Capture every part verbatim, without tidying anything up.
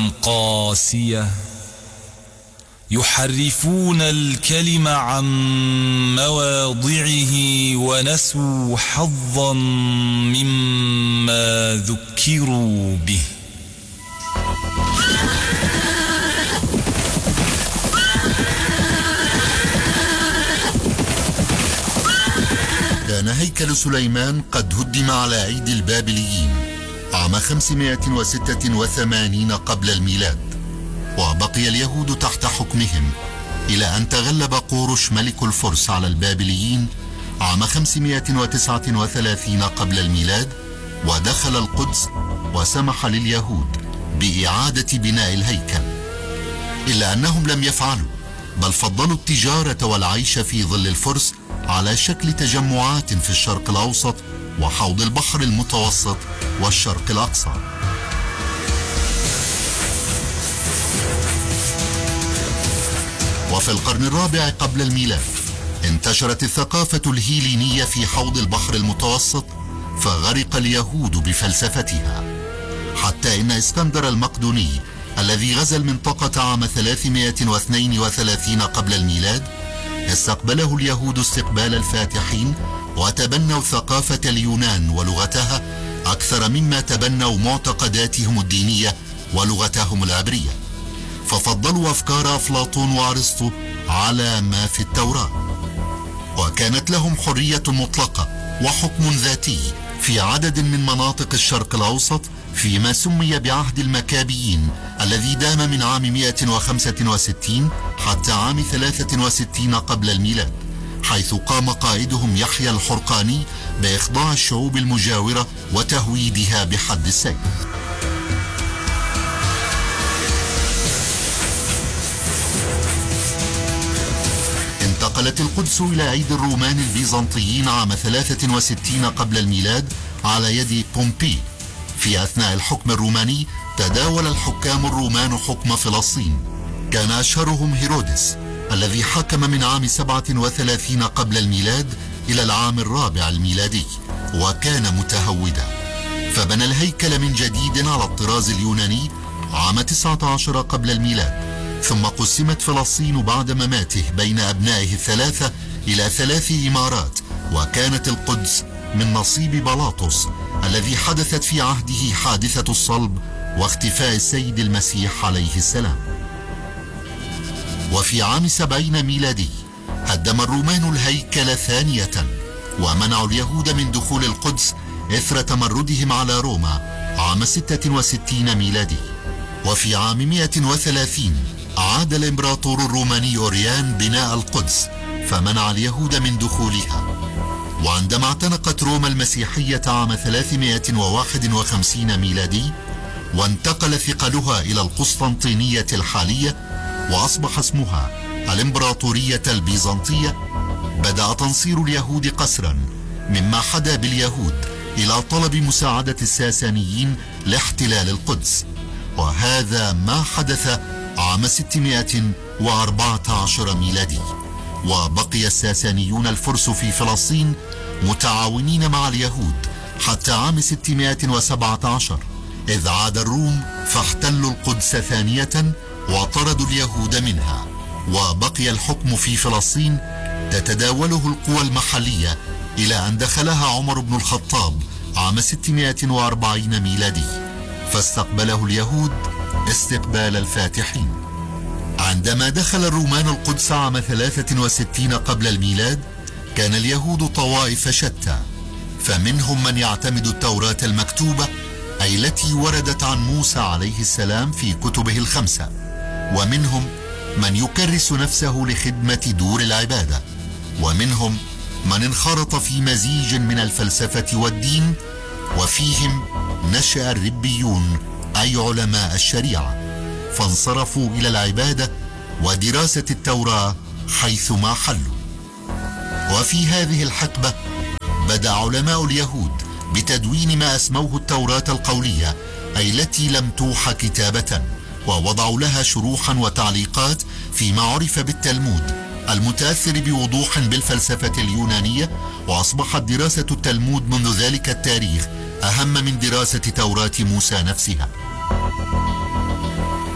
قاسية يحرفون الكلم عن مواضعه ونسوا حظا مما ذكروا به. كان هيكل سليمان قد هدم على أيدي البابليين عام خمسمائة وستة وثمانين قبل الميلاد، وبقي اليهود تحت حكمهم إلى أن تغلب قورش ملك الفرس على البابليين عام خمسمائة وتسعة وثلاثين قبل الميلاد، ودخل القدس وسمح لليهود بإعادة بناء الهيكل. إلا أنهم لم يفعلوا، بل فضلوا التجارة والعيش في ظل الفرس على شكل تجمعات في الشرق الأوسط وحوض البحر المتوسط والشرق الأقصى. وفي القرن الرابع قبل الميلاد انتشرت الثقافة الهيلينية في حوض البحر المتوسط، فغرق اليهود بفلسفتها، حتى إن اسكندر المقدوني الذي غزا المنطقة عام ثلاثمائة واثنين وثلاثين قبل الميلاد استقبله اليهود استقبال الفاتحين، وتبنوا ثقافة اليونان ولغتها أكثر مما تبنوا معتقداتهم الدينية ولغتهم العبرية، ففضلوا أفكار أفلاطون وأرسطو على ما في التوراة، وكانت لهم حرية مطلقة وحكم ذاتي في عدد من مناطق الشرق الأوسط فيما سمي بعهد المكابيين الذي دام من عام مائة وخمسة وستين حتى عام ثلاثة وستين قبل الميلاد، حيث قام قائدهم يحيى الحرقاني بإخضاع الشعوب المجاورة وتهويدها بحد السيف. انتقلت القدس إلى أيدي الرومان البيزنطيين عام ثلاثة وستين قبل الميلاد على يد بومبي. في أثناء الحكم الروماني تداول الحكام الرومان حكم فلسطين، كان أشهرهم هيرودس الذي حكم من عام سبعة وثلاثين قبل الميلاد إلى العام الرابع الميلادي، وكان متهودا، فبنى الهيكل من جديد على الطراز اليوناني عام تسعة عشر قبل الميلاد. ثم قسمت فلسطين بعد مماته بين أبنائه الثلاثة إلى ثلاث إمارات، وكانت القدس من نصيب بلاطس الذي حدثت في عهده حادثة الصلب واختفاء السيد المسيح عليه السلام. وفي عام سبعين ميلادي هدم الرومان الهيكل ثانية، ومنعوا اليهود من دخول القدس إثر تمردهم على روما عام ستة وستين ميلادي. وفي عام مائة وثلاثين أعاد الإمبراطور الروماني أوريان بناء القدس، فمنع اليهود من دخولها. وعندما اعتنقت روما المسيحية عام ثلاثمائة وواحد وخمسين ميلادي وانتقل ثقلها إلى القسطنطينية الحالية وأصبح اسمها الإمبراطورية البيزنطية، بدأ تنصير اليهود قسرا، مما حدا باليهود إلى طلب مساعدة الساسانيين لاحتلال القدس، وهذا ما حدث عام ستمائة وأربعة عشر ميلادي. وبقي الساسانيون الفرس في فلسطين متعاونين مع اليهود حتى عام ستمائة وسبعة عشر، إذ عاد الروم فاحتلوا القدس ثانية وطردوا اليهود منها، وبقي الحكم في فلسطين تتداوله القوى المحلية إلى أن دخلها عمر بن الخطاب عام ستمائة وأربعين ميلادي، فاستقبله اليهود استقبال الفاتحين. عندما دخل الرومان القدس عام ثلاثة وستين قبل الميلاد كان اليهود طوائف شتى، فمنهم من يعتمد التوراة المكتوبة أي التي وردت عن موسى عليه السلام في كتبه الخمسة، ومنهم من يكرس نفسه لخدمة دور العبادة، ومنهم من انخرط في مزيج من الفلسفة والدين، وفيهم نشأ الربيون أي علماء الشريعة، فانصرفوا إلى العبادة ودراسة التوراة حيثما حلوا. وفي هذه الحقبة بدأ علماء اليهود بتدوين ما أسموه التوراة القولية أي التي لم توحى كتابة، ووضعوا لها شروحا وتعليقات فيما عرف بالتلمود المتأثر بوضوح بالفلسفة اليونانية، وأصبحت دراسة التلمود منذ ذلك التاريخ أهم من دراسة توراة موسى نفسها.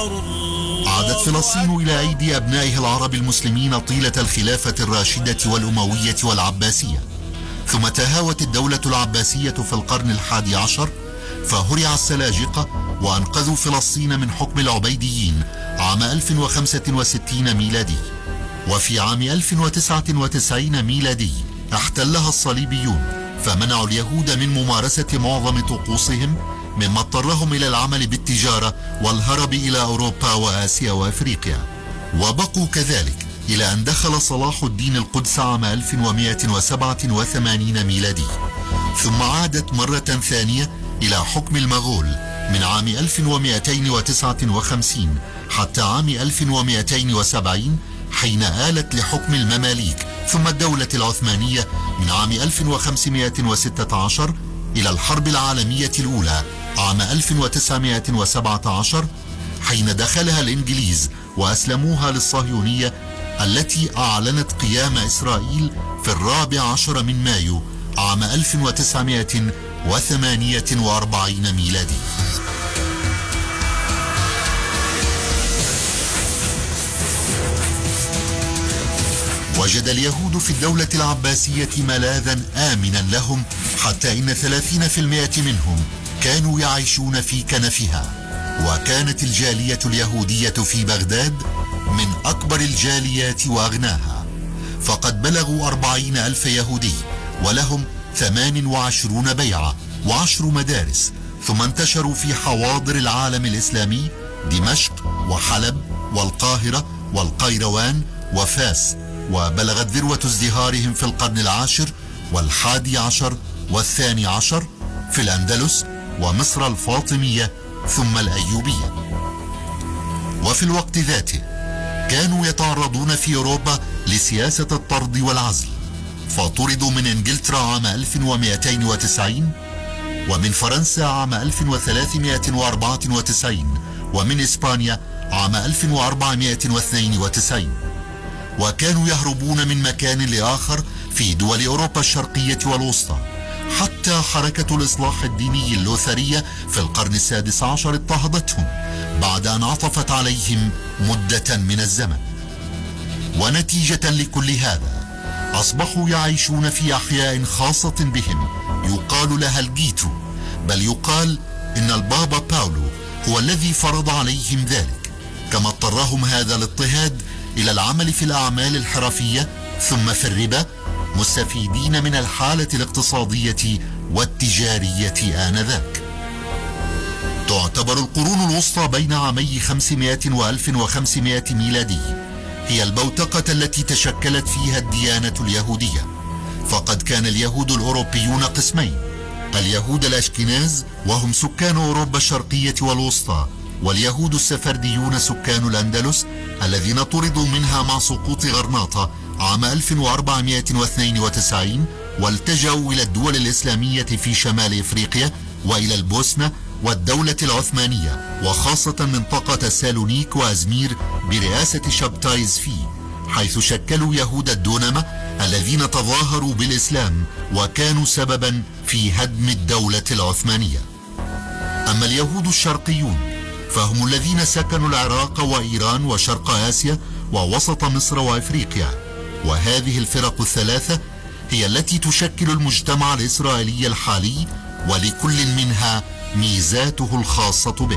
عادت فلسطين إلى أيدي أبنائها العرب المسلمين طيلة الخلافة الراشدة والأموية والعباسية، ثم تهاوت الدولة العباسية في القرن الحادي عشر، فهرع السلاجقة وأنقذوا فلسطين من حكم العبيديين عام ألف وخمسة وستين ميلادي. وفي عام ألف وتسعة وتسعين ميلادي احتلها الصليبيون، فمنعوا اليهود من ممارسة معظم طقوسهم، مما اضطرهم إلى العمل بالتجارة والهرب إلى أوروبا وآسيا وأفريقيا. وبقوا كذلك إلى أن دخل صلاح الدين القدس عام ألف ومئة وسبعة وثمانين ميلادي، ثم عادت مرة ثانية إلى حكم المغول من عام ألف ومئتين وتسعة وخمسين حتى عام ألف ومئتين وسبعين، حين آلت لحكم المماليك ثم الدولة العثمانية من عام ألف وخمسمئة وستة عشر إلى الحرب العالمية الأولى عام ألف وتسعمئة وسبعة عشر، حين دخلها الإنجليز وأسلموها للصهيونية التي أعلنت قيام إسرائيل في الرابع عشر من مايو عام ألف وتسعمئة وثمانية وأربعين ميلادي. وجد اليهود في الدولة العباسية ملاذا آمنا لهم، حتى إن ثلاثين بالمئة منهم كانوا يعيشون في كنفها. وكانت الجالية اليهودية في بغداد من أكبر الجاليات وأغناها، فقد بلغوا أربعين ألف يهودي، ولهم ثمان وعشرون بيعة وعشر مدارس، ثم انتشروا في حواضر العالم الإسلامي: دمشق وحلب والقاهرة والقيروان وفاس. وبلغت ذروة ازدهارهم في القرن العاشر والحادي عشر والثاني عشر في الأندلس ومصر الفاطمية ثم الأيوبية. وفي الوقت ذاته كانوا يتعرضون في أوروبا لسياسة الطرد والعزل، فطردوا من إنجلترا عام ألف ومئتين وتسعين، ومن فرنسا عام ألف وثلاثمئة وأربعة وتسعين، ومن إسبانيا عام ألف وأربعمئة واثنين وتسعين. وكانوا يهربون من مكان لآخر في دول أوروبا الشرقية والوسطى، حتى حركة الإصلاح الديني اللوثرية في القرن السادس عشر اضطهدتهم بعد أن عطفت عليهم مدة من الزمن. ونتيجة لكل هذا أصبحوا يعيشون في أحياء خاصة بهم يقال لها الجيتو، بل يقال إن البابا باولو هو الذي فرض عليهم ذلك، كما اضطرهم هذا الاضطهاد إلى العمل في الأعمال الحرفية ثم في الربا، مستفيدين من الحالة الاقتصادية والتجارية آنذاك. تعتبر القرون الوسطى بين عامي خمسمئة وألف وخمسمئة ميلادي هي البوتقة التي تشكلت فيها الديانة اليهودية، فقد كان اليهود الأوروبيون قسمين: اليهود الأشكناز وهم سكان أوروبا الشرقية والوسطى، واليهود السفرديون سكان الأندلس الذين طردوا منها مع سقوط غرناطة عام ألف وأربعمئة واثنين وتسعين، والتجأوا إلى الدول الإسلامية في شمال إفريقيا وإلى البوسنة والدولة العثمانية، وخاصة منطقة سالونيك وأزمير برئاسة شابتاي زفي، حيث شكلوا يهود الدونمة الذين تظاهروا بالإسلام وكانوا سببا في هدم الدولة العثمانية. أما اليهود الشرقيون فهم الذين سكنوا العراق وإيران وشرق آسيا ووسط مصر وإفريقيا، وهذه الفرق الثلاثة هي التي تشكل المجتمع الإسرائيلي الحالي، ولكل منها ميزاته الخاصة به.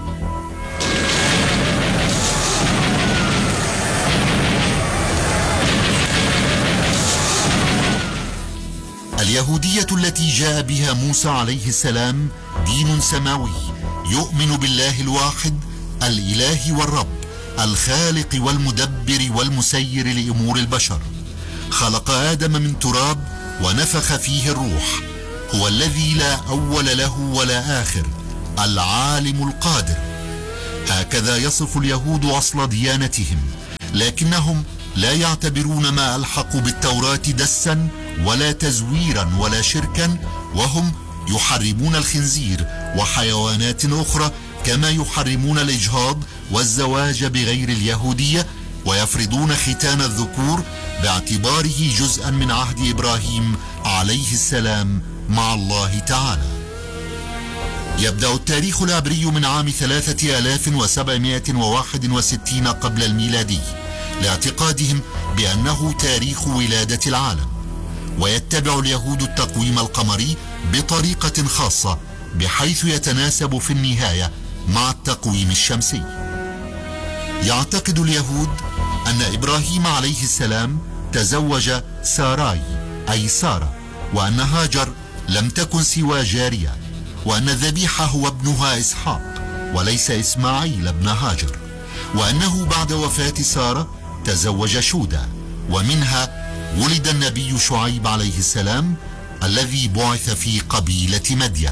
اليهودية التي جاء بها موسى عليه السلام دين سماوي يؤمن بالله الواحد الإله والرب الخالق والمدبر والمسير لأمور البشر. خلق آدم من تراب ونفخ فيه الروح، هو الذي لا أول له ولا آخر، العالم القادر. هكذا يصف اليهود أصل ديانتهم، لكنهم لا يعتبرون ما ألحقوا بالتوراة دسا ولا تزويرا ولا شركا، وهم يحرمون الخنزير وحيوانات أخرى، كما يحرمون الإجهاض والزواج بغير اليهودية، ويفرضون ختان الذكور باعتباره جزءا من عهد إبراهيم عليه السلام مع الله تعالى. يبدأ التاريخ العبري من عام ثلاثة آلاف وسبعمائة وواحد وستين قبل الميلادي لاعتقادهم بأنه تاريخ ولادة العالم، ويتبع اليهود التقويم القمري بطريقة خاصة بحيث يتناسب في النهاية مع التقويم الشمسي. يعتقد اليهود أن إبراهيم عليه السلام تزوج ساراي أي سارة، وأن هاجر لم تكن سوى جارية، وأن الذبيح هو ابنها إسحاق وليس إسماعيل ابن هاجر، وأنه بعد وفاة سارة تزوج شودة، ومنها ولد النبي شعيب عليه السلام الذي بعث في قبيلة مدين.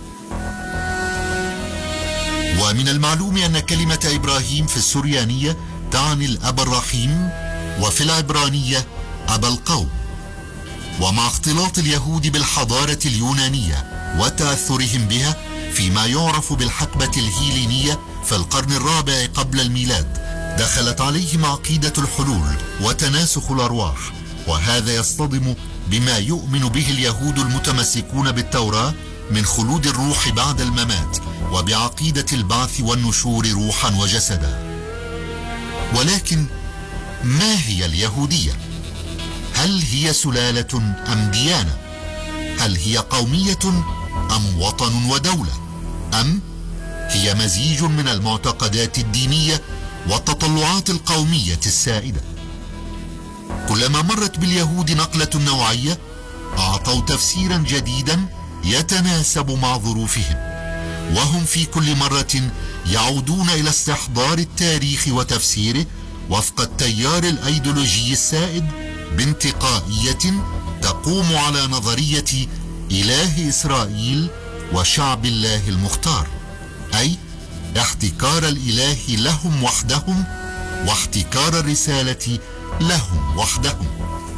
ومن المعلوم أن كلمة إبراهيم في السريانية تعني الأب الرحيم، وفي العبرانية أبا القوم. ومع اختلاط اليهود بالحضارة اليونانية وتأثرهم بها فيما يعرف بالحقبة الهيلينية في القرن الرابع قبل الميلاد، دخلت عليهم عقيدة الحلول وتناسخ الأرواح، وهذا يصطدم بما يؤمن به اليهود المتمسكون بالتوراة من خلود الروح بعد الممات، وبعقيدة البعث والنشور روحا وجسدا. ولكن ما هي اليهودية؟ هل هي سلالة أم ديانة؟ هل هي قومية أم وطن ودولة؟ أم هي مزيج من المعتقدات الدينية والتطلعات القومية السائدة؟ كلما مرت باليهود نقلة نوعية أعطوا تفسيرا جديدا يتناسب مع ظروفهم، وهم في كل مرة يعودون إلى استحضار التاريخ وتفسيره وفق التيار الأيديولوجي السائد بانتقائية تقوم على نظرية إله إسرائيل وشعب الله المختار، أي احتكار الإله لهم وحدهم واحتكار الرسالة لهم وحدهم.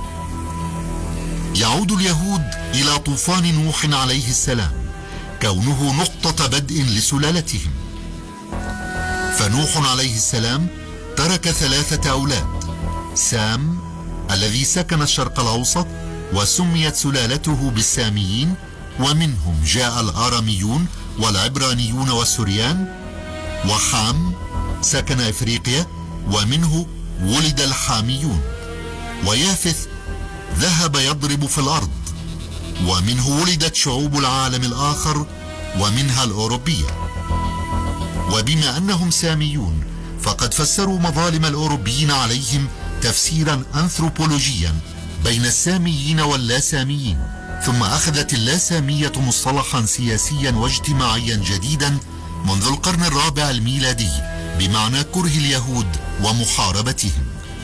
يعود اليهود إلى طوفان نوح عليه السلام كونه نقطة بدء لسلالتهم، فنوح عليه السلام ترك ثلاثة أولاد: سام الذي سكن الشرق الأوسط وسميت سلالته بالساميين، ومنهم جاء الآراميون والعبرانيون والسوريان، وحام سكن إفريقيا ومنه ولد الحاميون، ويافث ذهب يضرب في الأرض ومنه ولدت شعوب العالم الآخر ومنها الأوروبية. وبما أنهم ساميون فقد فسروا مظالم الأوروبيين عليهم تفسيرا أنثروبولوجيا بين الساميين واللاساميين، ثم أخذت اللاسامية مصطلحا سياسيا واجتماعيا جديدا منذ القرن الرابع الميلادي بمعنى كره اليهود ومحاربتهم.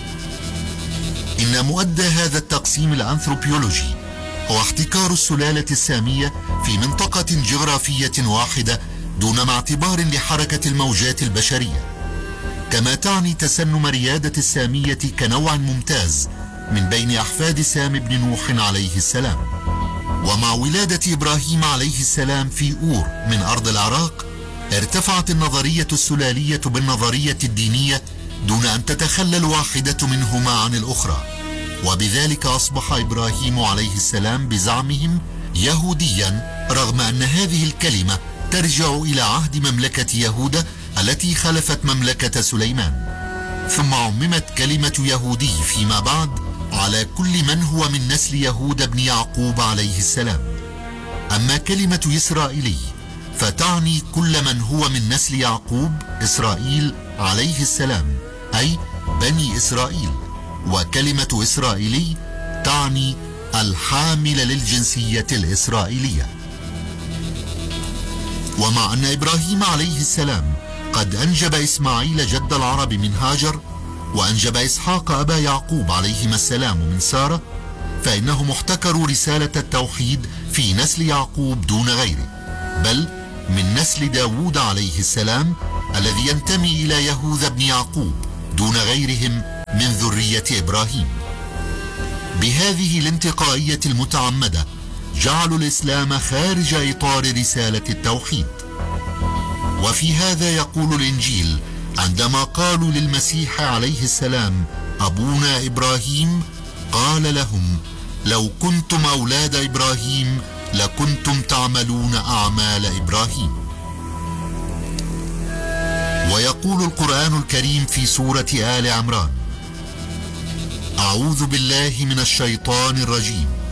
إن مؤدى هذا التقسيم الأنثروبيولوجي هو احتكار السلالة السامية في منطقة جغرافية واحدة دون اعتبار لحركة الموجات البشرية، كما تعني تسنم ريادة السامية كنوع ممتاز من بين أحفاد سام بن نوح عليه السلام. ومع ولادة إبراهيم عليه السلام في أور من أرض العراق ارتفعت النظرية السلالية بالنظرية الدينية دون أن تتخلى الواحدة منهما عن الأخرى، وبذلك أصبح إبراهيم عليه السلام بزعمهم يهوديا، رغم أن هذه الكلمة ترجع إلى عهد مملكة يهوذا التي خلفت مملكة سليمان، ثم عممت كلمة يهودي فيما بعد على كل من هو من نسل يهوذا بن يعقوب عليه السلام. أما كلمة إسرائيلي فتعني كل من هو من نسل يعقوب إسرائيل عليه السلام، أي بني إسرائيل، وكلمة إسرائيلي تعني الحامل للجنسية الإسرائيلية. ومع أن إبراهيم عليه السلام قد أنجب إسماعيل جد العرب من هاجر، وأنجب إسحاق أبا يعقوب عليهما السلام من سارة، فإنهم احتكروا رسالة التوحيد في نسل يعقوب دون غيره، بل من نسل داود عليه السلام الذي ينتمي إلى يهوذا بن يعقوب دون غيرهم من ذرية إبراهيم. بهذه الانتقائية المتعمدة جعلوا الإسلام خارج إطار رسالة التوحيد. وفي هذا يقول الإنجيل عندما قالوا للمسيح عليه السلام أبونا إبراهيم، قال لهم: لو كنتم أولاد إبراهيم لكنتم تعملون أعمال إبراهيم. يقول القرآن الكريم في سورة آل عمران: أعوذ بالله من الشيطان الرجيم،